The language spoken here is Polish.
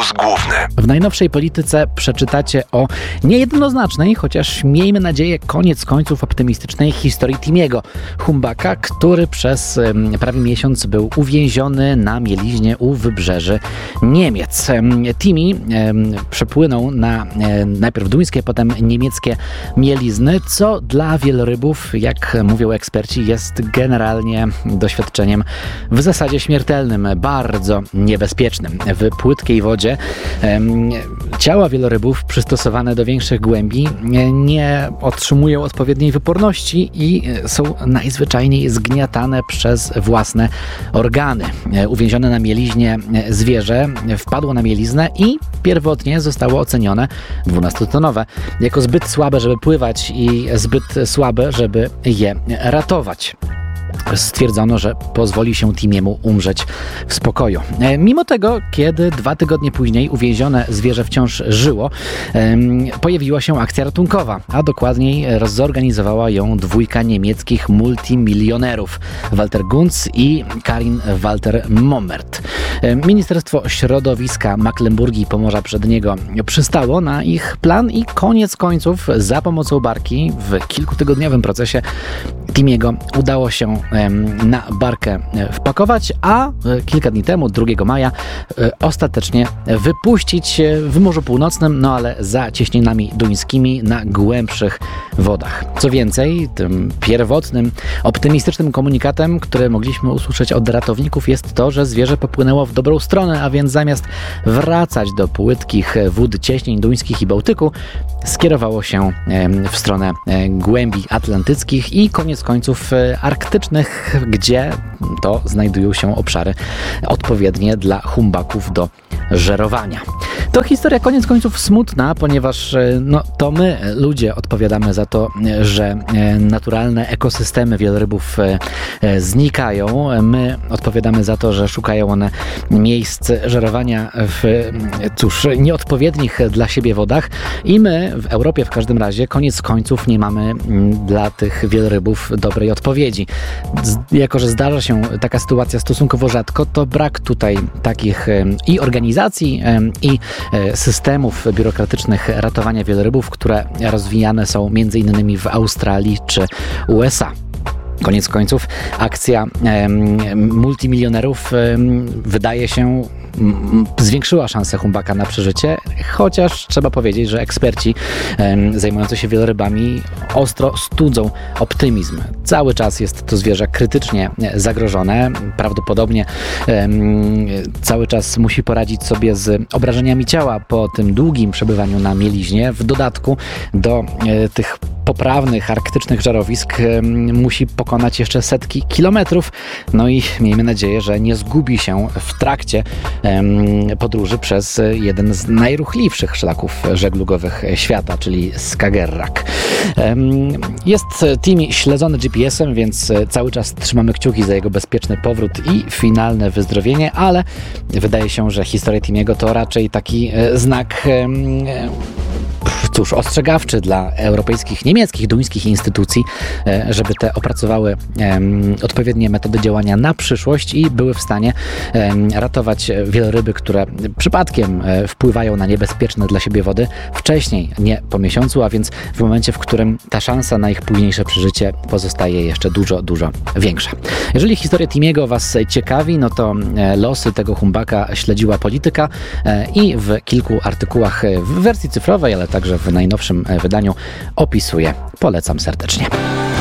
Fokus główny. W najnowszej polityce przeczytacie o niejednoznacznej, chociaż miejmy nadzieję koniec końców optymistycznej historii Timiego Humbaka, który przez prawie miesiąc był uwięziony na mieliźnie u wybrzeży Niemiec. Timi przepłynął na najpierw duńskie, potem niemieckie mielizny, co dla wielorybów, jak mówią eksperci, jest generalnie doświadczeniem w zasadzie śmiertelnym, bardzo niebezpiecznym. W płytkiej wodzie ciała wielorybów przystosowane do większych głębi nie otrzymują odpowiedniej wyporności i są najzwyczajniej zgniatane przez własne organy. Uwięzione na mieliźnie zwierzę wpadło na mieliznę i pierwotnie zostało ocenione 12-tonowe jako zbyt słabe, żeby pływać i zbyt słabe, żeby je ratować. Stwierdzono, że pozwoli się Timiemu umrzeć w spokoju. Mimo tego, kiedy 2 tygodnie później uwięzione zwierzę wciąż żyło, pojawiła się akcja ratunkowa, a dokładniej zorganizowała ją 2 niemieckich multimilionerów, Walter Günz i Karin Walter-Mommert. Ministerstwo Środowiska Mecklenburgii i Pomorza Przedniego przystało na ich plan i koniec końców za pomocą barki w kilkutygodniowym procesie Timiego udało się na barkę wpakować, a kilka dni temu, 2 maja, ostatecznie wypuścić w Morzu Północnym, no ale za cieśninami duńskimi na głębszych wodach. Co więcej, tym pierwotnym, optymistycznym komunikatem, który mogliśmy usłyszeć od ratowników, jest to, że zwierzę popłynęło w dobrą stronę, a więc zamiast wracać do płytkich wód cieśnin duńskich i Bałtyku, skierowało się w stronę głębi atlantyckich i koniec końców arktycznych, gdzie to znajdują się obszary odpowiednie dla humbaków do żerowania. To historia koniec końców smutna, ponieważ to my, ludzie, odpowiadamy za to, że naturalne ekosystemy wielorybów znikają. My odpowiadamy za to, że szukają one miejsc żerowania w nieodpowiednich dla siebie wodach i my w Europie w każdym razie koniec końców nie mamy dla tych wielorybów dobrej odpowiedzi. Jako że zdarza się taka sytuacja stosunkowo rzadko, to brak tutaj takich i organizacji, i systemów biurokratycznych ratowania wielorybów, które rozwijane są m.in. w Australii czy USA. Koniec końców akcja multimilionerów wydaje się zwiększyła szansę humbaka na przeżycie, chociaż trzeba powiedzieć, że eksperci zajmujący się wielorybami ostro studzą optymizm. Cały czas jest to zwierzę krytycznie zagrożone. Prawdopodobnie cały czas musi poradzić sobie z obrażeniami ciała po tym długim przebywaniu na mieliźnie. W dodatku do tych poprawnych arktycznych żarowisk musi pokonać jeszcze setki kilometrów. No i miejmy nadzieję, że nie zgubi się w trakcie podróży przez jeden z najruchliwszych szlaków żeglugowych świata, czyli Skagerrak. Jest Timi śledzony GPS-em, więc cały czas trzymamy kciuki za jego bezpieczny powrót i finalne wyzdrowienie, ale wydaje się, że historia Timiego to raczej taki znak ostrzegawczy dla europejskich, niemieckich, duńskich instytucji, żeby te opracowały odpowiednie metody działania na przyszłość i były w stanie ratować wieloryby, które przypadkiem wpływają na niebezpieczne dla siebie wody wcześniej, nie po miesiącu, a więc w momencie, w którym ta szansa na ich późniejsze przeżycie pozostaje jeszcze dużo, dużo większa. Jeżeli historia Timiego Was ciekawi, no to losy tego humbaka śledziła Polityka i w kilku artykułach w wersji cyfrowej, ale także w najnowszym wydaniu opisuje. Polecam serdecznie.